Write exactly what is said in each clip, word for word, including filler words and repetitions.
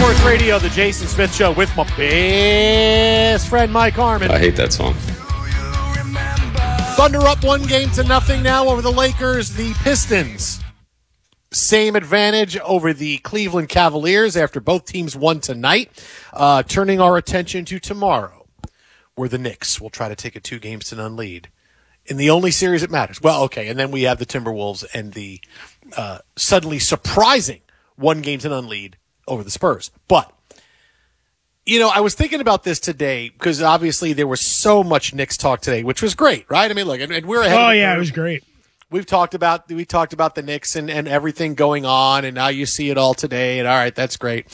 Sports Radio, the Jason Smith Show with my best friend Mike Harmon. I hate that song. Thunder up one game to nothing now over the Lakers. The Pistons, same advantage over the Cleveland Cavaliers after both teams won tonight. Uh, turning our attention to tomorrow, where the Knicks will try to take a two games to none lead in the only series that matters. Well, okay, and then we have the Timberwolves and the uh, suddenly surprising one game to none lead over the Spurs. But, you know, I was thinking about this today because obviously there was so much Knicks talk today, which was great, right? I mean, look, and, and we're ahead. Oh, of the yeah, curve. it was great. We've talked about we talked about the Knicks and, and everything going on, and now you see it all today, and all right, that's great.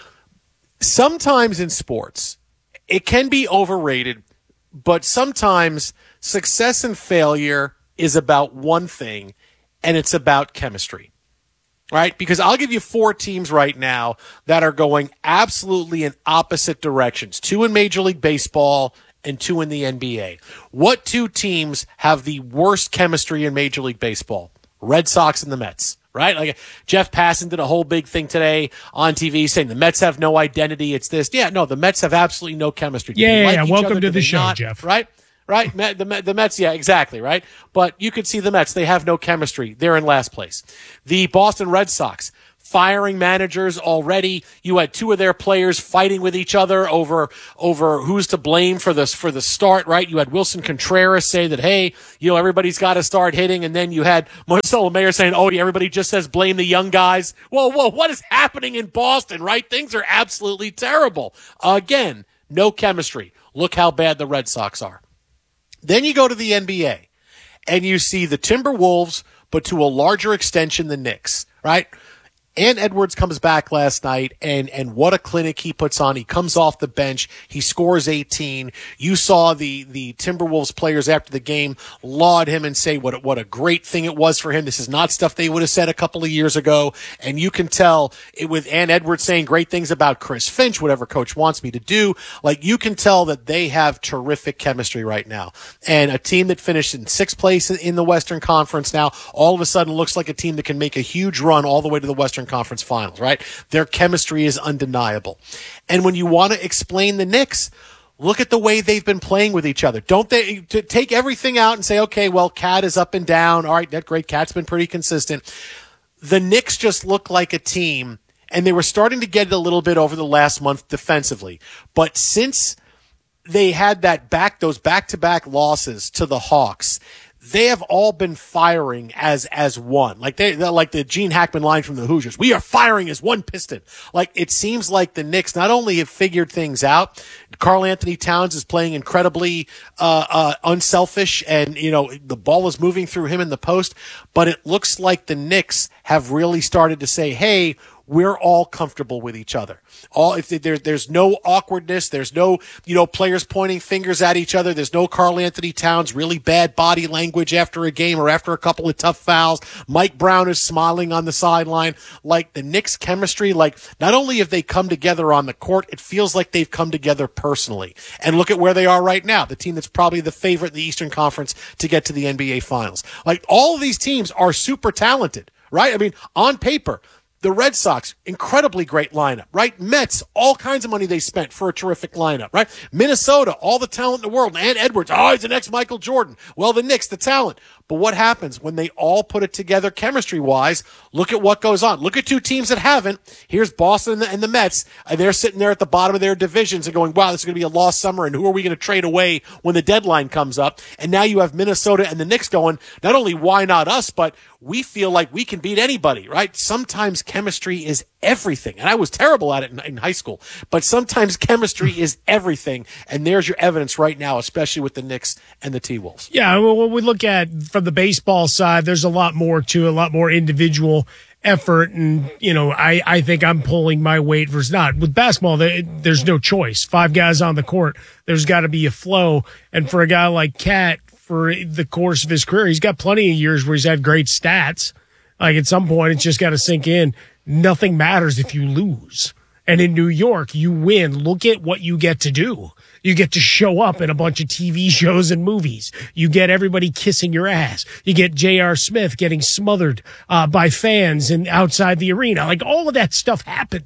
Sometimes in sports, it can be overrated, but sometimes success and failure is about one thing, and it's about chemistry. Right? Because I'll give you four teams right now that are going absolutely in opposite directions. Two in Major League Baseball and two in the N B A. What two teams have the worst chemistry in Major League Baseball? Red Sox and the Mets. Right? Like Jeff Passan did a whole big thing today on T V saying the Mets have no identity. It's this. Yeah, no, the Mets have absolutely no chemistry. Do Yeah, they yeah, like yeah. each Welcome other? to Do the they show, not? Jeff. Right? Right? The, the Mets, yeah, exactly, right? But you could see the Mets. They have no chemistry. They're in last place. The Boston Red Sox, firing managers already. You had two of their players fighting with each other over over who's to blame for this for the start, right? You had Wilson Contreras say that, hey, you know, everybody's got to start hitting, and then you had Marcelo Mayer saying, oh, yeah, everybody just says blame the young guys. Whoa, whoa, what is happening in Boston, right? Things are absolutely terrible. Again, no chemistry. Look how bad the Red Sox are. Then you go to the N B A, and you see the Timberwolves, but to a larger extension, the Knicks, right? Ant Edwards comes back last night, and, and what a clinic he puts on. He comes off the bench. He scores eighteen. You saw the, the Timberwolves players after the game laud him and say what a, what a great thing it was for him. This is not stuff they would have said a couple of years ago. And you can tell it with Ant Edwards saying great things about Chris Finch, whatever coach wants me to do. Like, you can tell that they have terrific chemistry right now. And a team that finished in sixth place in the Western Conference now all of a sudden looks like a team that can make a huge run all the way to the Western Conference Finals, right? Their chemistry is undeniable. And when you want to explain the Knicks, look at the way they've been playing with each other. Don't they to take everything out and say, okay, well, Cat is up and down. All right, that great. Cat's been pretty consistent. The Knicks just look like a team, and they were starting to get it a little bit over the last month defensively. But since they had that back, those back-to-back losses to the Hawks, they have all been firing as as one. Like they they're like the Gene Hackman line from the Hoosiers. We are firing as one piston. Like, it seems like the Knicks not only have figured things out, Karl Anthony Towns is playing incredibly uh, uh, unselfish, and you know the ball is moving through him in the post. But it looks like the Knicks have really started to say, hey, we're all comfortable with each other. All if there, there's no awkwardness, there's no, you know, players pointing fingers at each other. There's no Karl Anthony Towns really bad body language after a game or after a couple of tough fouls. Mike Brown is smiling on the sideline. Like, the Knicks chemistry, like, not only have they come together on the court, it feels like they've come together personally. And look at where they are right now, the team that's probably the favorite in the Eastern Conference to get to the N B A Finals. Like, all of these teams are super talented, right? I mean, on paper, the Red Sox, incredibly great lineup, right? Mets, all kinds of money they spent for a terrific lineup, right? Minnesota, all the talent in the world. And Edwards, oh, he's the next Michael Jordan. Well, the Knicks, the talent. But what happens when they all put it together chemistry-wise? Look at what goes on. Look at two teams that haven't. Here's Boston and the, and the Mets, and they're sitting there at the bottom of their divisions and going, wow, this is going to be a lost summer, and who are we going to trade away when the deadline comes up? And now you have Minnesota and the Knicks going, not only why not us, but we feel like we can beat anybody, right? Sometimes chemistry is everything. And I was terrible at it in, in high school, but sometimes chemistry is everything. And there's your evidence right now, especially with the Knicks and the T-Wolves. Yeah, well, when we look at from the baseball side, there's a lot more to it, a lot more individual effort. And, you know, I, I think I'm pulling my weight versus not. With basketball, there, there's no choice. Five guys on the court, there's got to be a flow. And for a guy like Cat, for the course of his career, he's got plenty of years where he's had great stats. Like, at some point, it's just got to sink in. Nothing matters if you lose. And in New York, you win. Look at what you get to do. You get to show up in a bunch of T V shows and movies. You get everybody kissing your ass. You get J R. Smith getting smothered uh, by fans and outside the arena. Like, all of that stuff happens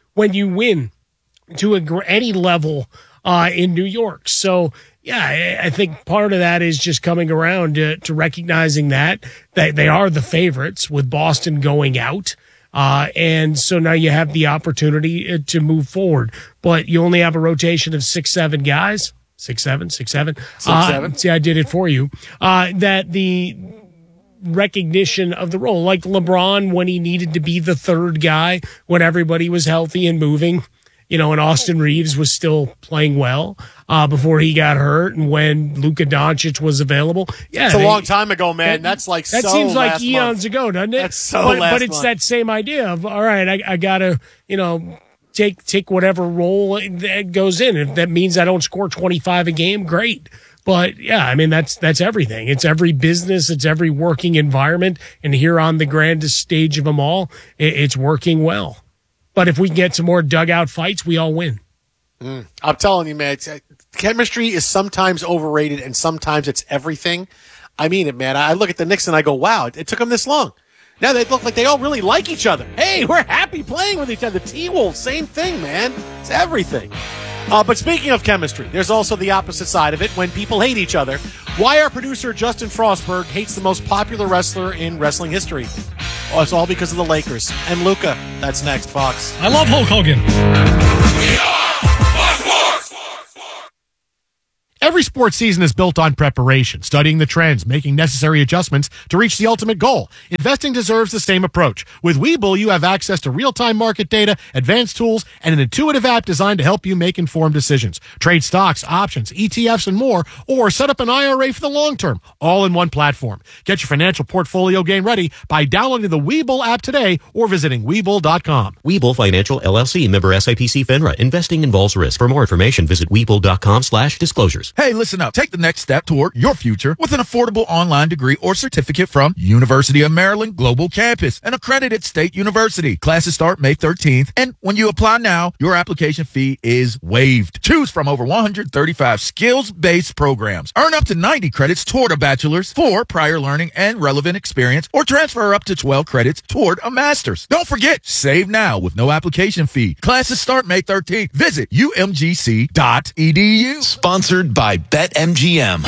when you win to a, gr- any level uh, in New York. So, yeah, I, I think part of that is just coming around to, to recognizing that, that they are the favorites with Boston going out. Uh, and so now you have the opportunity to move forward, but you only have a rotation of six, seven guys, six, seven, six, seven. Six, uh, seven. See, I did it for you. Uh, that the recognition of the role, like LeBron when he needed to be the third guy when everybody was healthy and moving, you know, and Austin Reeves was still playing well uh, before he got hurt, and when Luka Doncic was available. Yeah, it's a they, long time ago, man. That, That's like that so seems like last eons month. ago, doesn't it? That's so but, last but it's month. that same idea of, all right, I, I gotta, you know, take take whatever role that goes in. If that means I don't score twenty-five a game, great. But yeah, I mean, that's that's everything. It's every business, it's every working environment, and here on the grandest stage of them all, it, it's working well. But if we can get some more dugout fights, we all win. Mm. I'm telling you, man, it's, uh, chemistry is sometimes overrated and sometimes it's everything. I mean it, man. I look at the Knicks and I go, wow, it, it took them this long. Now they look like they all really like each other. Hey, we're happy playing with each other. T-Wolves, same thing, man. It's everything. Uh, but speaking of chemistry, there's also the opposite side of it when people hate each other. Why our producer Justin Frostberg hates the most popular wrestler in wrestling history. Oh, it's all because of the Lakers. And Luka. That's next, Fox. I love Hulk Hogan. Every sports season is built on preparation, studying the trends, making necessary adjustments to reach the ultimate goal. Investing deserves the same approach. With Webull, you have access to real-time market data, advanced tools, and an intuitive app designed to help you make informed decisions. Trade stocks, options, E T Fs, and more, or set up an I R A for the long term, all in one platform. Get your financial portfolio game ready by downloading the Webull app today or visiting Webull dot com. Webull Financial, L L C, member S I P C FINRA. Investing involves risk. For more information, visit Webull dot com slash disclosures. Hey, listen up. Take the next step toward your future with an affordable online degree or certificate from University of Maryland Global Campus, an accredited state university. Classes start May thirteenth, and when you apply now, your application fee is waived. Choose from over one hundred thirty-five skills-based programs. Earn up to ninety credits toward a bachelor's for prior learning and relevant experience, or transfer up to twelve credits toward a master's. Don't forget, save now with no application fee. Classes start May thirteenth. Visit U M G C dot E D U. Sponsored by BetMGM.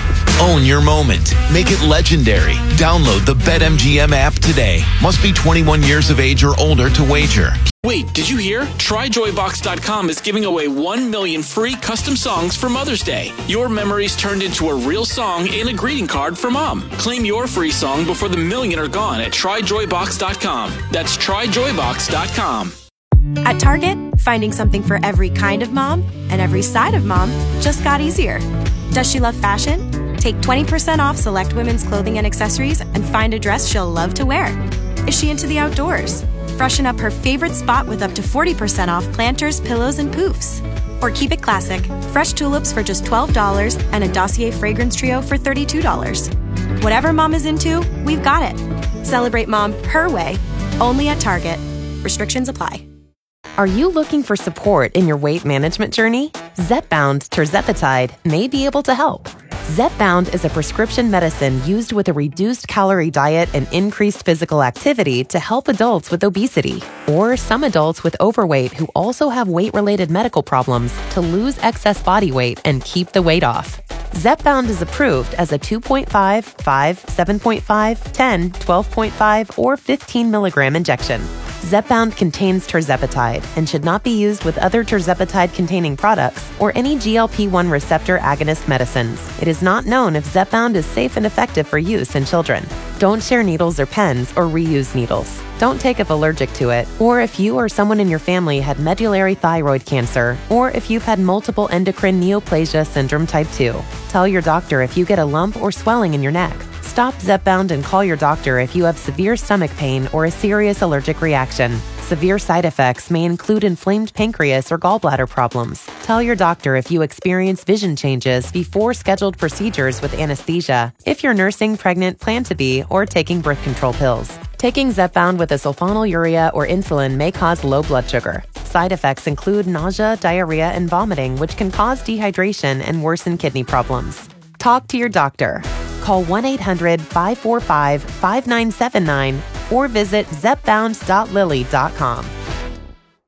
Own your moment. Make it legendary. Download the BetMGM app today. Must be twenty-one years of age or older to wager. Wait, did you hear? Try Joy Box dot com is giving away one million free custom songs for Mother's Day. Your memories turned into a real song and a greeting card for Mom. Claim your free song before the million are gone at Try Joy Box dot com. That's Try Joy Box dot com. At Target, finding something for every kind of mom and every side of mom just got easier. Does she love fashion? Take twenty percent off select women's clothing and accessories and find a dress she'll love to wear. Is she into the outdoors? Freshen up her favorite spot with up to forty percent off planters, pillows, and poofs. Or keep it classic, fresh tulips for just twelve dollars and a Dossier fragrance trio for thirty-two dollars. Whatever mom is into, we've got it. Celebrate mom her way, only at Target. Restrictions apply. Are you looking for support in your weight management journey? Zepbound tirzepatide may be able to help. Zepbound is a prescription medicine used with a reduced calorie diet and increased physical activity to help adults with obesity, or some adults with overweight who also have weight-related medical problems to lose excess body weight and keep the weight off. Zepbound is approved as a two point five, five, seven point five, ten, twelve point five, or fifteen milligram injection. Zepbound contains tirzepatide and should not be used with other tirzepatide-containing products or any G L P one receptor agonist medicines. It is not known if Zepbound is safe and effective for use in children. Don't share needles or pens or reuse needles. Don't take if allergic to it, or if you or someone in your family had medullary thyroid cancer, or if you've had multiple endocrine neoplasia syndrome type two. Tell your doctor if you get a lump or swelling in your neck. Stop Zepbound and call your doctor if you have severe stomach pain or a serious allergic reaction. Severe side effects may include inflamed pancreas or gallbladder problems. Tell your doctor if you experience vision changes before scheduled procedures with anesthesia, if you're nursing, pregnant, plan to be, or taking birth control pills. Taking Zepbound with a sulfonylurea or insulin may cause low blood sugar. Side effects include nausea, diarrhea, and vomiting, which can cause dehydration and worsen kidney problems. Talk to your doctor. Call one eight hundred, five four five, five nine seven nine or visit zepbound dot lilly dot com.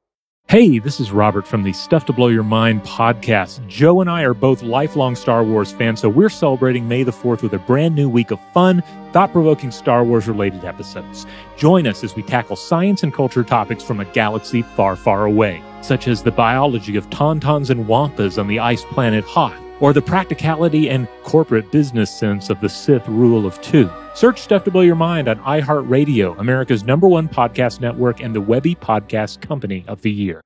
Hey, this is Robert from the Stuff to Blow Your Mind podcast. Joe and I are both lifelong Star Wars fans, so we're celebrating May the fourth with a brand new week of fun, thought-provoking Star Wars-related episodes. Join us as we tackle science and culture topics from a galaxy far, far away, such as the biology of tauntauns and wampas on the ice planet Hoth, or the practicality and corporate business sense of the Sith rule of two. Search Stuff to Blow Your Mind on iHeartRadio, America's number one podcast network and the Webby Podcast Company of the Year.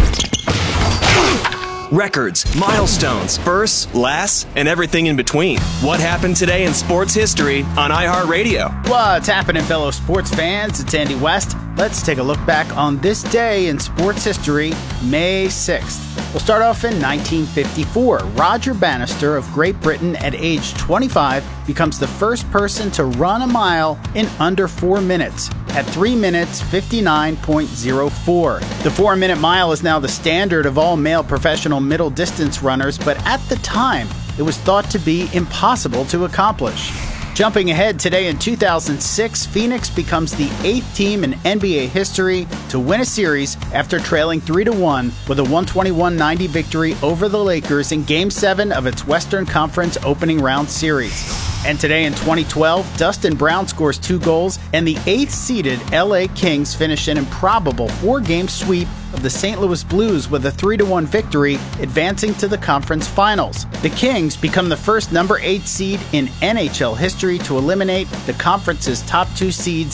Records, milestones, firsts, lasts, and everything in between. What happened today in sports history on iHeartRadio? What's happening, fellow sports fans? It's Andy West. Let's take a look back on this day in sports history, May sixth. We'll start off in nineteen fifty-four. Roger Bannister of Great Britain at age twenty-five becomes the first person to run a mile in under four minutes at three minutes fifty-nine point oh four. The four-minute mile is now the standard of all male professional middle distance runners, but at the time, it was thought to be impossible to accomplish. Jumping ahead today in two thousand six, Phoenix becomes the eighth team in N B A history to win a series after trailing three to one with a one twenty-one ninety victory over the Lakers in Game seven of its Western Conference opening round series. And today in twenty twelve, Dustin Brown scores two goals, and the eighth-seeded L A Kings finish an improbable four-game sweep of the Saint Louis Blues with a three to one victory, advancing to the conference finals. The Kings become the first number eight seed in N H L history to eliminate the conference's top two seeds